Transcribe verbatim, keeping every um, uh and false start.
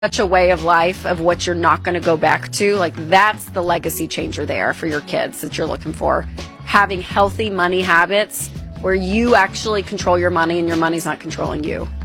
such a way of life of what you're not going to go back to. Like, that's the legacy changer there for your kids that you're looking for. Having healthy money habits where you actually control your money and your money's not controlling you.